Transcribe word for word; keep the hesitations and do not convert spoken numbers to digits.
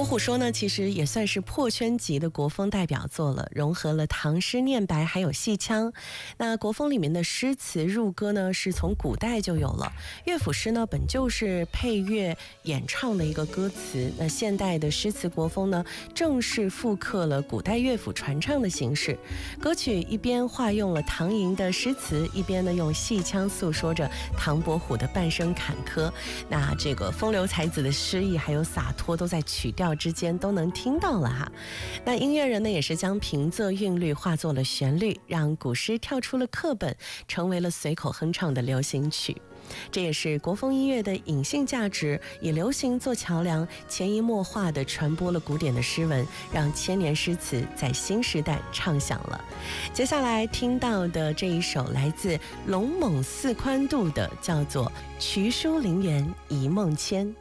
国虎说呢，其实也算是破圈级的国风代表作了，融合了唐诗念白还有戏腔。那国风里面的诗词入歌呢，是从古代就有了。乐府诗呢，本就是配乐演唱的一个歌词。那现代的诗词国风呢，正是复刻了古代乐府传唱的形式。歌曲一边化用了唐寅的诗词，一边呢用戏腔诉说着唐伯虎的半生坎坷。那这个风流才子的诗意还有洒脱，都在曲调之间都能听到了哈。那音乐人呢，也是将平仄韵律化作了旋律，让古诗跳出了课本，成为了随口哼唱的流行曲。这也是国风音乐的隐性价值，以流行做桥梁，潜移默化地传播了古典的诗文，让千年诗词在新时代唱响了。接下来听到的这一首来自龙猛四宽度的，叫做《渠书林园一梦牵》。